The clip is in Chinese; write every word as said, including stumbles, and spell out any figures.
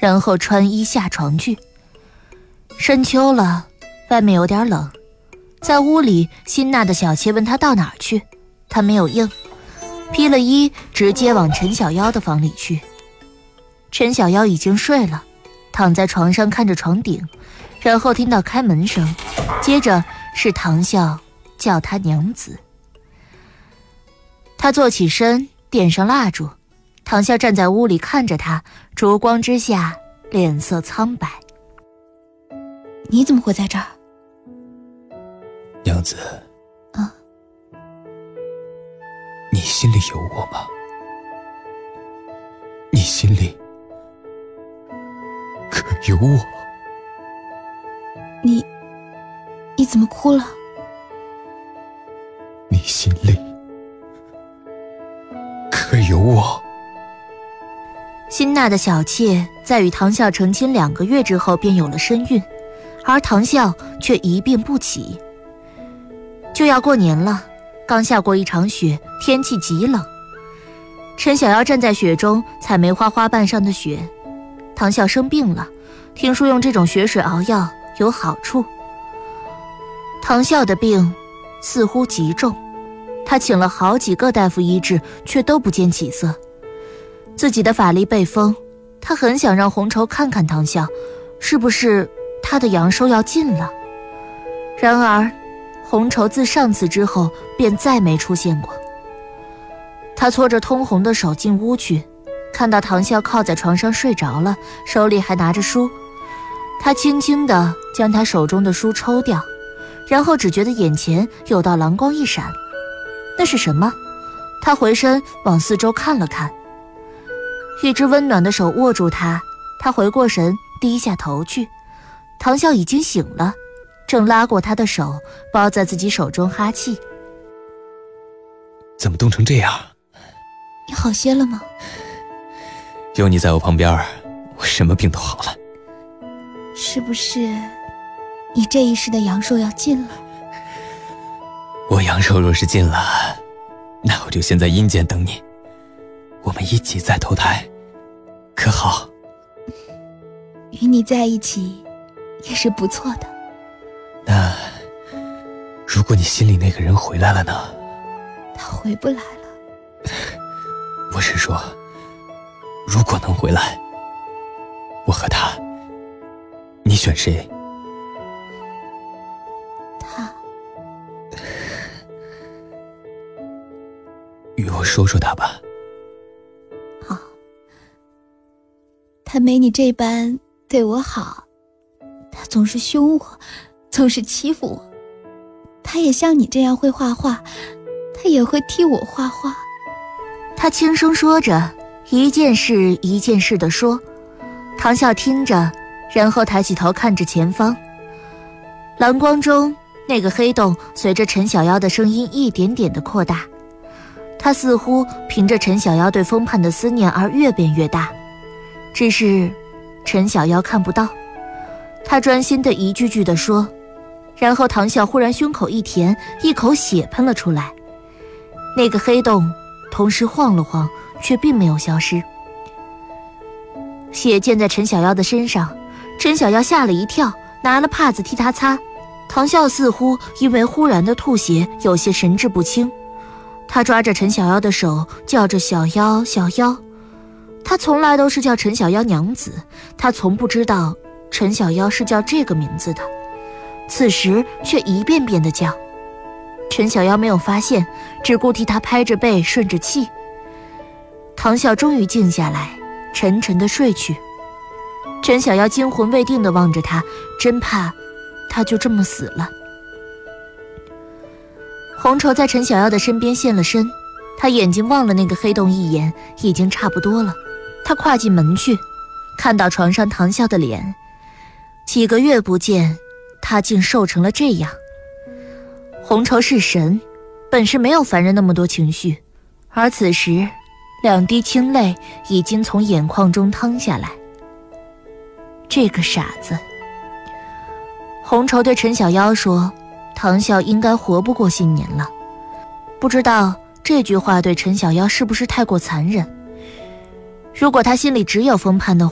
然后穿衣下床去。深秋了，外面有点冷，在屋里，辛娜的小妾问他到哪儿去，他没有应，披了衣直接往陈小妖的房里去。陈小妖已经睡了，躺在床上看着床顶，然后听到开门声，接着是唐笑叫他娘子。他坐起身，点上蜡烛，唐笑站在屋里看着他，烛光之下脸色苍白。 你怎么会在这儿？ 娘子， 啊， 你心里有我吗？你心里可有我？ 你你怎么哭了？ 你心里可有我？ 辛娜的小妾在与唐笑成亲两个月之后便有了身孕，而唐笑却一病不起。就要过年了，刚下过一场雪，天气极冷。陈小妖站在雪中采梅花花瓣上的雪。唐笑生病了，听说用这种雪水熬药有好处。唐笑的病似乎极重，他请了好几个大夫医治，却都不见起色。自己的法力被封，他很想让红绸看看唐笑，是不是他的阳寿要尽了。然而红绸自上次之后便再没出现过。他搓着通红的手进屋去，看到唐笑靠在床上睡着了，手里还拿着书。他轻轻地将他手中的书抽掉，然后只觉得眼前有道蓝光一闪。那是什么？他回身往四周看了看，一只温暖的手握住他。他回过神，低下头去，唐笑已经醒了，正拉过他的手，包在自己手中哈气。 怎么冻成这样？ 你好些了吗？ 有你在我旁边，我什么病都好了。 是不是你这一世的阳寿要尽了？ 我阳寿若是尽了，那我就先在阴间等你，我们一起再投胎，可好？ 与你在一起也是不错的。 那如果你心里那个人回来了呢？ 他回不来了。 我是说，如果能回来，我和他，你选谁？ 他。 与我说说他吧。 好。他没你这般对我好，他总是凶我，总是欺负我。他也像你这样会画画，他也会替我画画。 他轻声说着，一件事一件事地说。唐笑听着，然后抬起头看着前方。蓝光中，那个黑洞随着陈小妖的声音一点点地扩大，他似乎凭着陈小妖对风盼的思念而越变越大，只是陈小妖看不到。他专心地一句句地说，然后唐笑忽然胸口一甜，一口血喷了出来。那个黑洞同时晃了晃，却并没有消失。血溅在陈小妖的身上，陈小妖吓了一跳，拿了帕子替他擦。唐笑似乎因为忽然的吐血有些神志不清，他抓着陈小妖的手，叫着小妖小妖。他从来都是叫陈小妖娘子，他从不知道陈小妖是叫这个名字的，此时却一遍遍地叫。陈小妖没有发现，只顾替他拍着背顺着气。唐笑终于静下来，沉沉地睡去。陈小妖惊魂未定地望着他，真怕他就这么死了。红绸在陈小妖的身边现了身，他眼睛望了那个黑洞一眼，已经差不多了。他跨进门去，看到床上唐笑的脸，几个月不见，他竟瘦成了这样。红绸是神，本是没有凡人那么多情绪，而此时两滴清泪已经从眼眶中淌下来。这个傻子。红绸对陈小妖说，唐笑应该活不过新年了。不知道这句话对陈小妖是不是太过残忍？如果他心里只有风盼的话，